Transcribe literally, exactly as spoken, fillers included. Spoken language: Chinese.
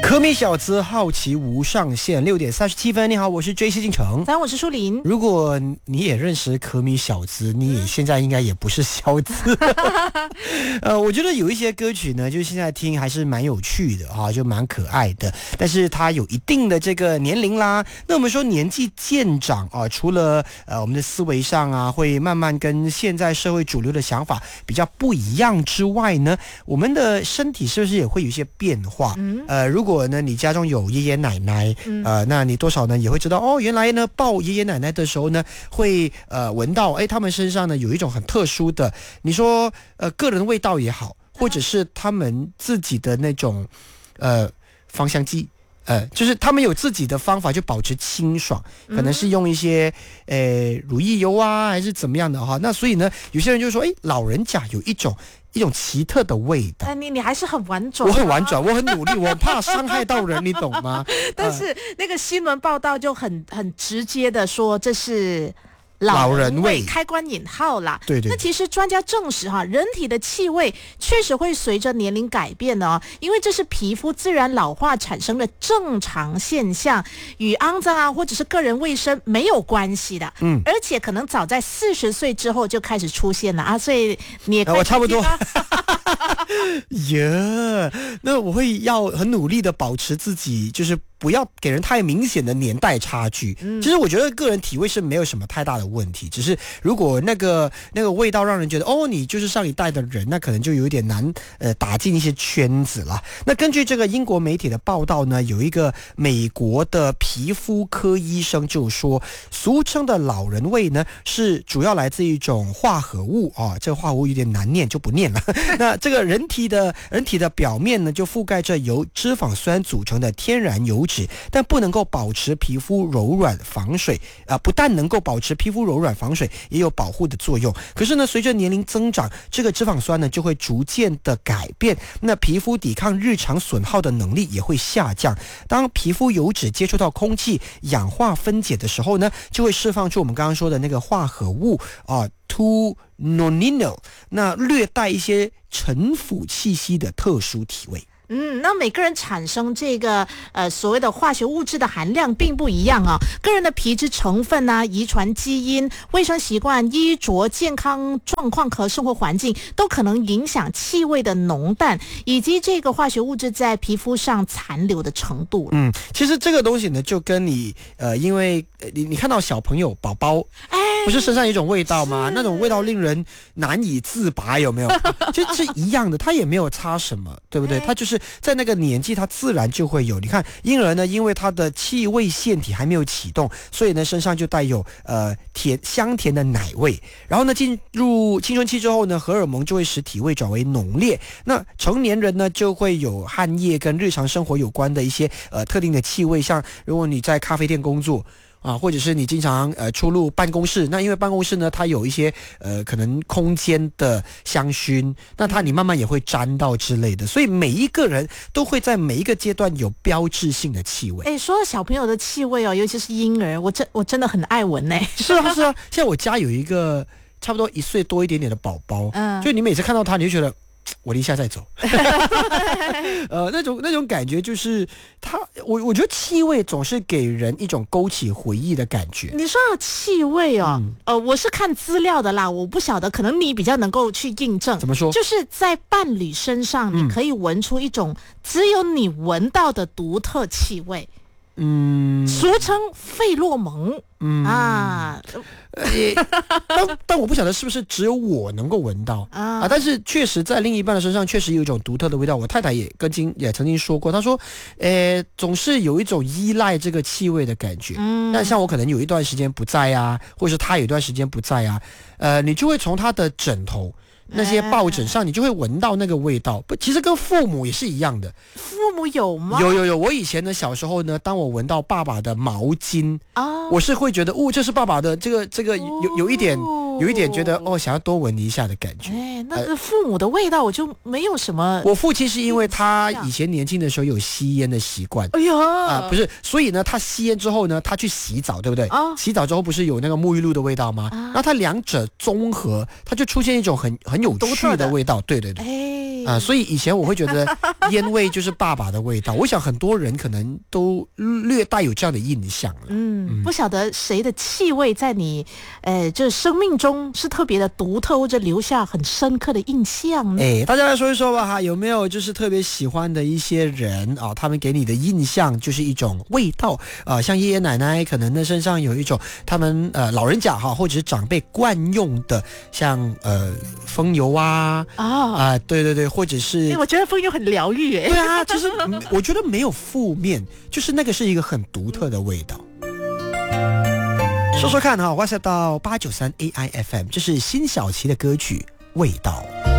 可米小子好奇无上限，六点三十七分。你好，我是 J C 进城。 早，我是舒琳。 如果你也认识可米小子，你也现在应该也不是小子。呃，我觉得有一些歌曲呢，就现在听还是蛮有趣的哈、啊，就蛮可爱的。但是它有一定的这个年龄啦。那我们说年纪渐长啊，除了呃我们的思维上啊，会慢慢跟现在社会主流的想法比较不一样之外呢，我们的身体是不是也会有一些变化？嗯、呃，如果呢你家中有爷爷奶奶，嗯、呃，那你多少呢也会知道哦，原来呢抱爷爷奶奶的时候呢，会呃闻到哎他们身上呢有一种很特殊的，你说呃个人味道也好，或者是他们自己的那种呃芳香剂。呃，就是他们有自己的方法，就保持清爽，可能是用一些呃乳液油啊，还是怎么样的哈。那所以呢，有些人就说，哎，老人甲有一种一种奇特的味道。 哎，你你还是很婉转、啊， 我很婉转，我很努力，我怕伤害到人，你懂吗？ 但是那个新闻报道就很很直接的说，这是老人味， 开关引号啦。 对 对, 对。 那其实专家证实哈，人体的气味确实会随着年龄改变呢、哦，因为这是皮肤自然老化产生的正常现象，与肮脏啊或者是个人卫生没有关系的。嗯，而且可能早在四十岁之后就开始出现了啊，所以你也、 呃、我差不多。耶， yeah, 那我会要很努力的保持自己，就是不要给人太明显的年代差距。嗯，其实我觉得个人体味是没有什么太大的问题，只是如果那个那个味道让人觉得哦，你就是上一代的人，那可能就有点难呃打进一些圈子了。那根据这个英国媒体的报道呢，有一个美国的皮肤科医生就说，俗称的老人味呢是主要来自一种化合物啊，这个化合物有点难念，就不念了。那这个人体的人体的表面呢，就覆盖着由脂肪酸组成的天然油脂，但不能够保持皮肤柔软防水啊、呃，不但能够保持皮肤柔软防水，也有保护的作用。可是呢，随着年龄增长，这个脂肪酸呢就会逐渐的改变，那皮肤抵抗日常损耗的能力也会下降。当皮肤油脂接触到空气氧化分解的时候呢，就会释放出我们刚刚说的那个化合物啊。to nonino， 那略带一些陈腐气息的特殊体味。 嗯，那每个人产生这个呃所谓的化学物质的含量并不一样啊，个人的皮质成分啊、遗传基因、卫生习惯、衣着、健康状况和生活环境都可能影响气味的浓淡，以及这个化学物质在皮肤上残留的程度。 嗯，其实这个东西呢，就跟你呃，因为你你看到小朋友宝宝，哎，不是身上有一种味道吗？那种味道令人难以自拔，有没有？就是一样的，他也没有擦什么，对不对？他就是在那个年纪，它自然就会有。你看婴儿呢，因为他的气味腺体还没有启动，所以呢身上就带有呃甜香甜的奶味。然后呢进入青春期之后呢，荷尔蒙就会使体味转为浓烈。那成年人呢就会有汗液跟日常生活有关的一些呃特定的气味，像如果你在咖啡店工作。啊，或者是你经常呃出入办公室，那因为办公室呢，它有一些呃可能空间的香薰，那它你慢慢也会沾到之类的，所以每一个人都会在每一个阶段有标志性的气味。 哎，说到小朋友的气味哦，尤其是婴儿，我真我真的很爱闻呢。 是啊是啊，现在我家有一个差不多一岁多一点点的宝宝，嗯，就你每次看到他，你就觉得。我离下再走，呃，那种那种感觉就是他，我我觉得气味总是给人一种勾起回忆的感觉。 你说到气味哦，嗯、呃，我是看资料的啦，我不晓得，可能你比较能够去印证。 怎么说？ 就是在伴侣身上，你可以闻出一种只有你闻到的独特气味。嗯，俗称费洛蒙。嗯啊， 呃、但但我不晓得是不是只有我能够闻到 啊, 啊，但是确实在另一半的身上确实有一种独特的味道。我太太也跟经也曾经说过，她说，呃，总是有一种依赖这个气味的感觉。嗯，但像我可能有一段时间不在啊，或者是他有一段时间不在啊，呃，你就会从他的枕头。那些抱枕上你就会闻到那个味道，不，其实跟父母也是一样的。 父母有吗？ 有有有，我以前呢小时候呢，当我闻到爸爸的毛巾啊，我是会觉得，哦，这是爸爸的，这个这个有有一点有一点觉得哦，想要多闻一下的感觉。 哎，那个父母的味道我就没有什么。 我父亲是因为他以前年轻的时候有吸烟的习惯， 哎呀啊，不是，所以呢，他吸烟之后呢，他去洗澡，对不对？啊，洗澡之后不是有那个沐浴露的味道吗？啊，然后他两者综合，他就出现一种很很有趣的味道。对对对。 哎。 对啊、所以以前我会觉得烟味就是爸爸的味道。我想很多人可能都略带有这样的印象了。 嗯，不晓得谁的气味在你呃，就是生命中是特别的独特，或者留下很深刻的印象呢？ 哎，大家来说一说吧哈，有没有就是特别喜欢的一些人啊？他们给你的印象就是一种味道啊，像爷爷奶奶可能呢身上有一种他们呃老人家哈，或者是长辈惯用的，像呃风油啊啊、 哦呃，对对对，或者是哎，我觉得风油很疗愈哎。 对啊，就是嗯我觉得没有负面，就是那个是一个很独特的味道。说说看哈，WhatsApp 到八九三 A I F M， 这是辛晓琪的歌曲《味道》。